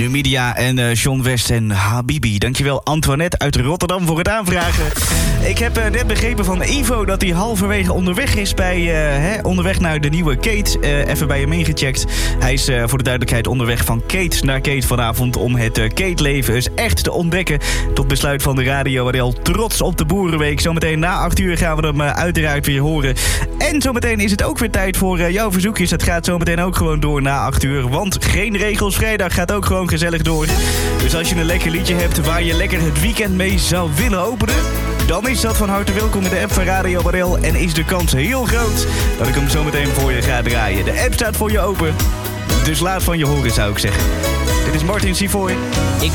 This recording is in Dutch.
Numidia en John West en Habibi. Dankjewel Antoinette uit Rotterdam voor het aanvragen. Ik heb net begrepen van Ivo dat hij halverwege onderweg is onderweg naar de nieuwe Kate. Even bij hem ingecheckt. Hij is voor de duidelijkheid onderweg van Kate naar Kate vanavond om het Kate-leven eens echt te ontdekken. Tot besluit van de radio RL trots op de Boerenweek. Zometeen na 8 uur gaan we hem uiteraard weer horen. En zometeen is het ook weer tijd voor jouw verzoekjes. Het gaat zometeen ook gewoon door na 8 uur. Want geen regels vrijdag gaat ook gewoon gezellig door. Dus als je een lekker liedje hebt waar je lekker het weekend mee zou willen openen, dan is dat van harte welkom in de app van Radio RL. En is de kans heel groot dat ik hem zometeen voor je ga draaien. De app staat voor je open. Dus laat van je horen, zou ik zeggen. Dit is Martin Sivoy.